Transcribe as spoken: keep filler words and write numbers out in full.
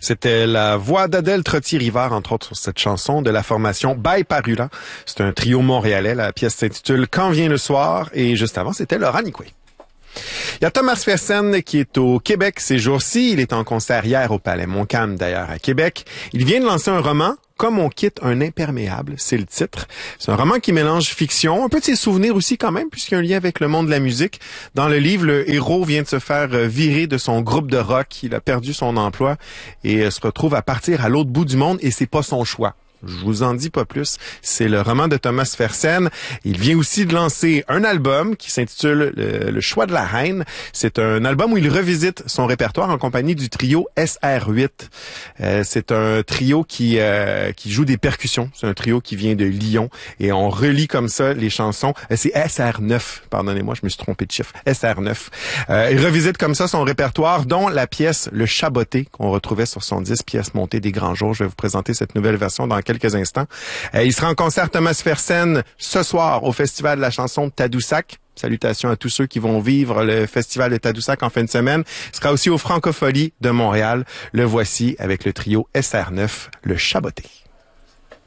C'était la voix d'Adèle Trottier-Rivard, entre autres, sur cette chanson de la formation By Parula. C'est un trio montréalais. La pièce s'intitule « Quand vient le soir » et juste avant, c'était Laura Nicoué. Il y a Thomas Fersen qui est au Québec ces jours-ci. Il est en concert hier au Palais Montcalm, d'ailleurs, à Québec. Il vient de lancer un roman, « Comme on quitte un imperméable », c'est le titre. C'est un roman qui mélange fiction, un peu de ses souvenirs aussi quand même, puisqu'il y a un lien avec le monde de la musique. Dans le livre, le héros vient de se faire virer de son groupe de rock. Il a perdu son emploi et se retrouve à partir à l'autre bout du monde et c'est pas son choix. Je vous en dis pas plus. C'est le roman de Thomas Fersen. Il vient aussi de lancer un album qui s'intitule le, le Choix de la Reine. C'est un album où il revisite son répertoire en compagnie du trio S R huit. Euh, c'est un trio qui euh, qui joue des percussions. C'est un trio qui vient de Lyon et on relie comme ça les chansons. Euh, c'est S R neuf. Pardonnez-moi, je me suis trompé de chiffre. S R neuf. Euh, il revisite comme ça son répertoire, dont la pièce Le Chaboté qu'on retrouvait sur son disque Pièces montées des grands jours. Je vais vous présenter cette nouvelle version dans quelques quelques instants. Euh, il sera en concert Thomas Fersen ce soir au Festival de la chanson de Tadoussac. Salutations à tous ceux qui vont vivre le Festival de Tadoussac en fin de semaine. Il sera aussi au Francophonie de Montréal. Le voici avec le trio S R neuf, Le Chaboté.